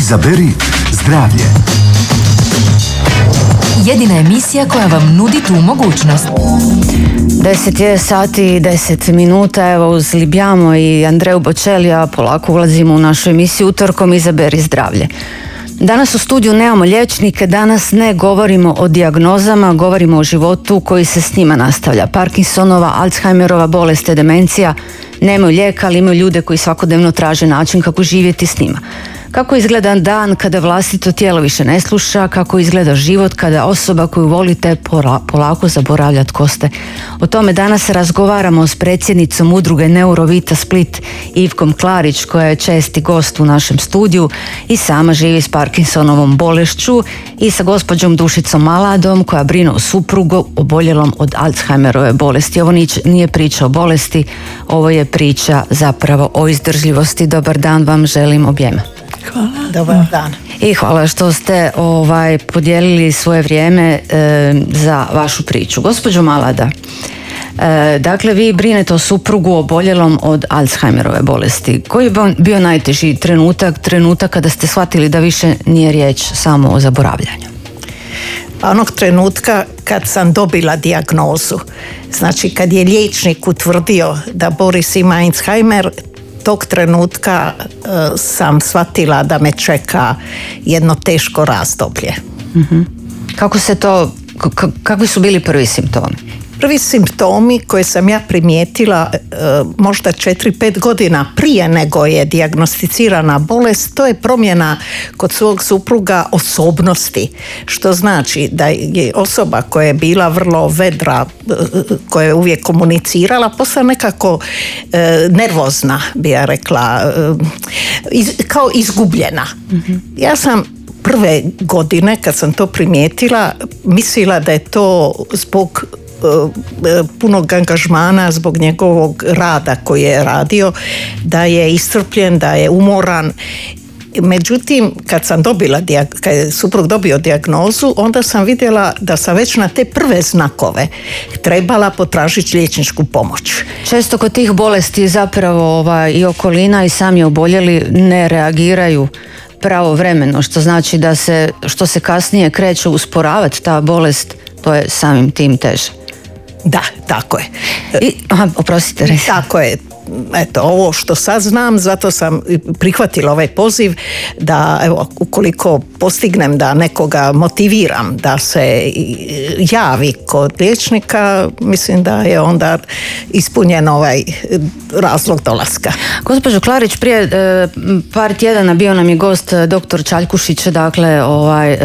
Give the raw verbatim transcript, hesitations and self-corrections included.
Izaberi zdravlje. Jedina emisija koja vam nudi tu mogućnost. Deset je sati i deset minuta, evo uz Libjamo i Andreju Bočelija polako ulazimo u našu emisiju Utorkom Izaberi zdravlje. Danas u studiju nemamo liječnike, danas ne govorimo o dijagnozama, govorimo o životu koji se s njima nastavlja. Parkinsonova, Alzheimerova bolest, demencija, nemaju lijeka, ali imaju ljude koji svakodnevno traže način kako živjeti s njima. Kako izgleda dan kada vlastito tijelo više ne sluša, kako izgleda život kada osoba koju volite polako zaboravlja tko ste. O tome danas razgovaramo s predsjednicom udruge Neurovita Split, Ivkom Klarić, koja je česti gost u našem studiju i sama živi s Parkinsonovom bolešću, i sa gospođom Dušicom Maladom, koja brine o suprugu oboljelom od Alzheimerove bolesti. Ovo nije priča o bolesti, ovo je priča zapravo o izdržljivosti. Dobar dan vam želim objema. Hvala. Dobar dan. I hvala što ste ovaj, podijelili svoje vrijeme e, za vašu priču. Gospođo Malada, e, dakle vi brinete o suprugu oboljelom od Alzheimerove bolesti. Koji je bio najteži trenutak, trenutak kada ste shvatili da više nije riječ samo o zaboravljanju? Onog trenutka kad sam dobila dijagnozu, znači kad je liječnik utvrdio da Boris ima Alzheimer, tog trenutka uh, sam shvatila da me čeka jedno teško razdoblje. Mm-hmm. Kako se to, k- kakvi su bili prvi simptomi? Prvi simptomi koje sam ja primijetila uh, možda četiri pet godina prije nego je dijagnosticirana bolest, to je promjena kod svog supruga osobnosti, što znači da je osoba koja je bila vrlo vedra, uh, koja je uvijek komunicirala, postala nekako uh, nervozna, bi ja rekla, uh, iz, kao izgubljena. Mm-hmm. Ja sam prve godine kad sam to primijetila mislila da je to zbog punog angažmana, zbog njegovog rada koji je radio, da je iscrpljen, da je umoran. Međutim, kad sam dobila, kad je suprug dobio dijagnozu, onda sam vidjela da sam već na te prve znakove trebala potražiti liječničku pomoć. Često kod tih bolesti zapravo ovaj, i okolina i sami oboljeli ne reagiraju pravovremeno, što znači da se, što se kasnije kreće usporavati ta bolest, to je samim tim teže. Da, tako je. I, aha, oprostite, resi. Tako je. Eto, ovo što sad znam, zato sam prihvatila ovaj poziv da, evo, ukoliko postignem da nekoga motiviram da se javi kod liječnika, mislim da je onda ispunjen ovaj razlog dolaska. Gospođo Klarić, prije e, par tjedana bio nam je gost doktor Čaljkušić, dakle, ovaj